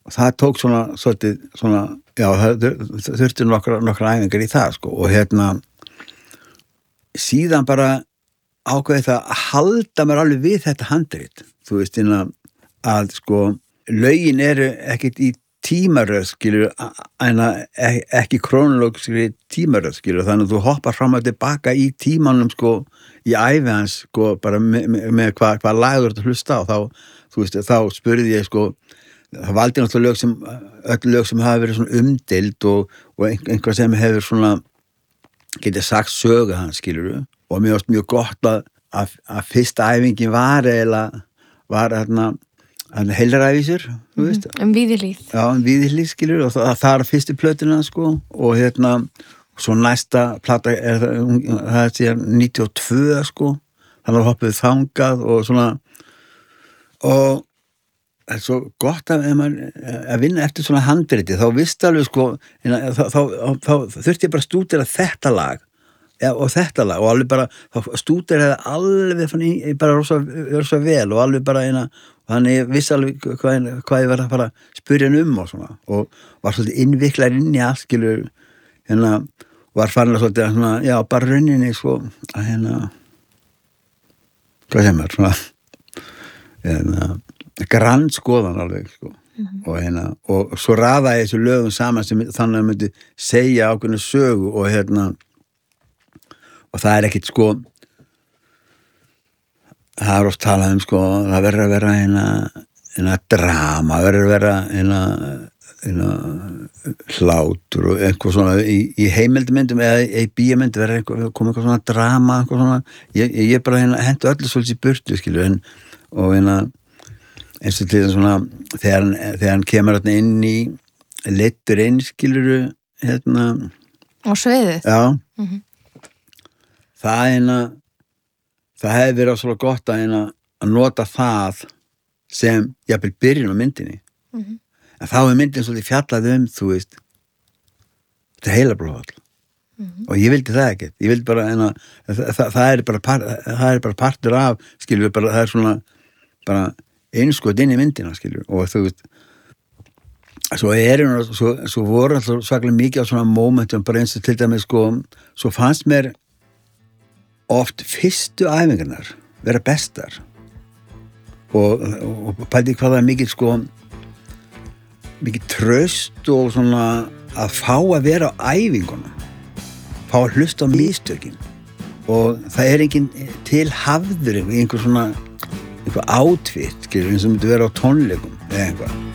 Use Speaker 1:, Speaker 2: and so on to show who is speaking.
Speaker 1: og það tók svolítið já, það þurfti nokkra æfingar í það sko og síðan bara ákveði það að halda mér alveg við þetta handrit þú veist að sko lögin eru ekkert í tímaröð skilur ekki krónológiskri tímaröð skilur þannig að þú hoppar fram og tilbaka í tímanum sko í ævi hans sko bara með hvað lagur þú hlusta á þú veist þá spurði ég sko það valdi náttúrulega öll lög sem hafa verið svona umdeild og einhver sem hefur svona getið sagt sögu hans skilur og mér varst mjög gott að fyrsta æfingin var heilrævísur, þú veist.
Speaker 2: Víðilíð.
Speaker 1: Já, Víðilíð, skilur, og það er fyrstu plötuna, sko, og svo næsta plata það er síðan 92, sko, þannig að hoppuð þangað og svona, og það er svo gott að vinna eftir svona handriti, þá vissi alveg, sko, þá þurfti ég bara að stúdera þetta lag, og þetta lag, og alveg bara, þá stúderaði alveg bara rosa vel, og alveg bara þannig ég vissi alveg hvað ég var að fara að spyrja hann og svona og var svolítið innviklar inn í allt skilur var farin að svolítið svona, já, bara rauninni sko að hvað sem er svona grannskoðan alveg sko og svo raðaði þessu lögum saman sem þannig að myndi segja ákveðna sögu og og það er ekkit sko það er oft talað sko, það verður að vera drama, verður að vera hlátur og eitthvað svona í heimildmyndum eða í bíamynd verður komið eitthvað svona drama eitthvað svona, ég bara hentu öllu svolítið í burtu skilur og eins og til svona þegar hann kemur inn í leittur inn skilur
Speaker 2: og sveiðið
Speaker 1: já það hefði verið svo gott að nota það sem jafnvel byrjun á myndinni en þá er myndin svolítið fjallað þú veist þetta heilablóðfall og ég vildi það ekkert ég vildi bara það er bara partur af skilur við bara það er svona bara innskot inn í myndina skilur og þú veist svo voru alltaf svaklega mikið á svona momentum bara eins og til dæmis sko svo fannst mér oft fyrstu æfingarnar vera bestar og pældi hvað það er mikið sko mikið traust og svona að fá að vera á æfingunum fá að hlusta á mistökin og það er engin til hafður einhver svona einhver átvitt eins og myndi vera á tónleikum eða eitthvað